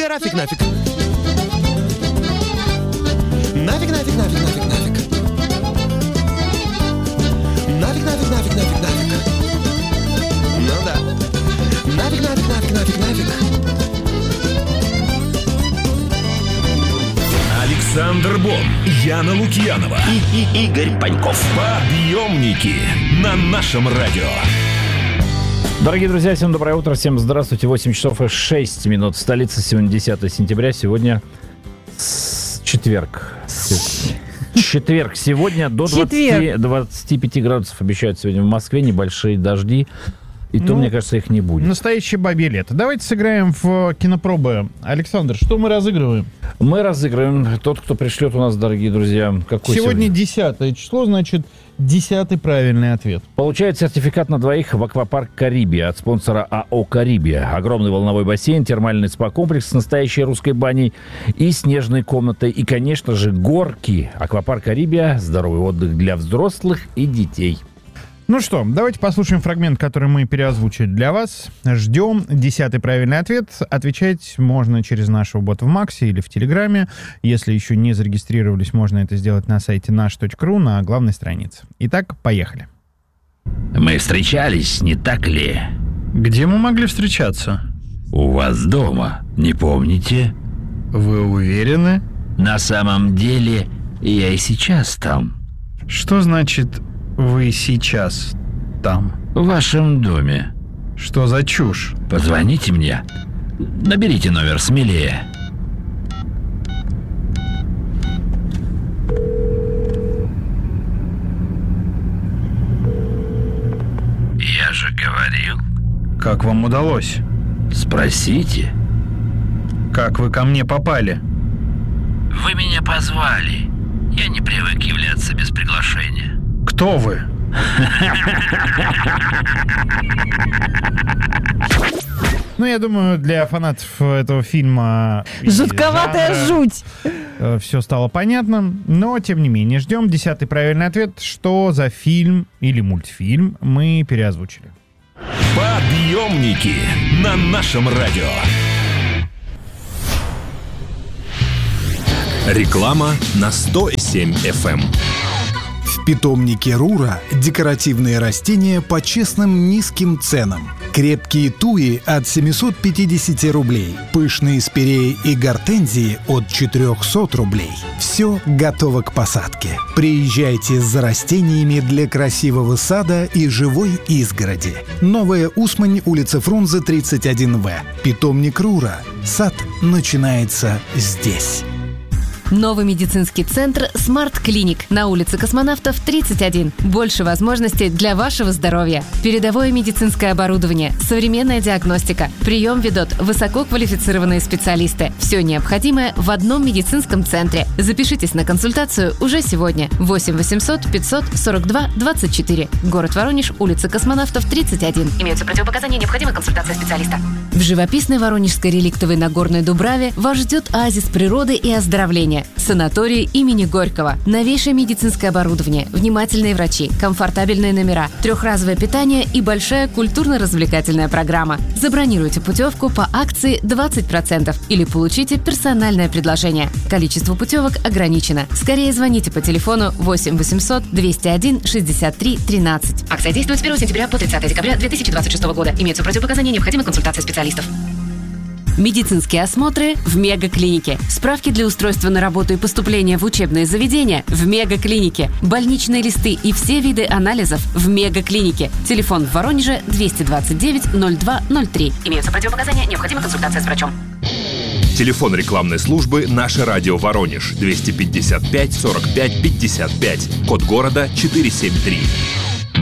График нафиг. Нафиг, нафиг, нафиг, нафиг, нафиг. Нафиг, нафиг, нафиг, нафиг, нафиг. Ну да. Нафиг, нафиг, нафиг, нафиг, нафиг. Александр Бон, Яна Лукьянова и Игорь Паньков. Подъемники на нашем радио. Дорогие друзья, всем доброе утро, всем здравствуйте. 8 часов и 6 минут. Столица, сегодня 10 сентября, сегодня четверг. Четверг. Сегодня до 25 градусов обещают сегодня в Москве, небольшие дожди. И то, мне кажется, их не будет. Настоящее бабье лето. Давайте сыграем в кинопробы. Александр, что мы разыгрываем? Мы разыгрываем. Тот, кто пришлет у нас, дорогие друзья, какой сегодня 10 число, значит, 10-й правильный ответ. Получает сертификат на двоих в аквапарк «Карибия» от спонсора АО «Карибия». Огромный волновой бассейн, термальный спа-комплекс с настоящей русской баней и снежной комнатой. И, конечно же, горки. Аквапарк «Карибия» – здоровый отдых для взрослых и детей. Ну что, давайте послушаем фрагмент, который мы переозвучили для вас. Ждем 10-й правильный ответ. Отвечать можно через нашего бота в Максе или в Телеграме. Если еще не зарегистрировались, можно это сделать на сайте наш.ру на главной странице. Итак, поехали. Мы встречались, не так ли? Где мы могли встречаться? У вас дома, не помните? Вы уверены? На самом деле, я и сейчас там. Что значит «вы сейчас там»? В вашем доме. Что за чушь? Позвоните мне. Наберите номер смелее. Я же говорил. Как вам удалось? Спросите. Как вы ко мне попали? Вы меня позвали. Я не привык являться без приглашения. Кто вы? Ну, я думаю, для фанатов этого фильма... Жутковатая жуть. Все стало понятно, но, тем не менее, ждем 10-й правильный ответ. Что за фильм или мультфильм мы переозвучили? Подъемники на нашем радио. Реклама на 107 FM. В питомнике Рура декоративные растения по честным низким ценам. Крепкие туи от 750 рублей. Пышные спиреи и гортензии от 400 рублей. Все готово к посадке. Приезжайте за растениями для красивого сада и живой изгороди. Новая Усмань, улица Фрунзе, 31В. Питомник Рура. Сад начинается здесь. Новый медицинский центр «Смарт Клиник» на улице Космонавтов, 31. Больше возможностей для вашего здоровья. Передовое медицинское оборудование, современная диагностика. Прием ведут высококвалифицированные специалисты. Все необходимое в одном медицинском центре. Запишитесь на консультацию уже сегодня. 8 800 542 24. Город Воронеж, улица Космонавтов, 31. Имеются противопоказания, необходима консультация специалиста. В живописной Воронежской реликтовой Нагорной Дубраве вас ждет оазис природы и оздоровления. Санаторий имени Горького. Новейшее медицинское оборудование, внимательные врачи, комфортабельные номера, трехразовое питание и большая культурно-развлекательная программа. Забронируйте путевку по акции 20% или получите персональное предложение. Количество путевок ограничено. Скорее звоните по телефону 8 800 201 63 13. Акция действует с 1 сентября по 30 декабря 2026 года. Имеются противопоказания, необходима консультация специалистов. Медицинские осмотры в Мегаклинике. Справки для устройства на работу и поступления в учебные заведения в Мегаклинике. Больничные листы и все виды анализов в Мегаклинике. Телефон в Воронеже 229 02 03. Имеются противопоказания, необходима консультация с врачом. Телефон рекламной службы «Наше радио Воронеж» 255 45 55. Код города 473.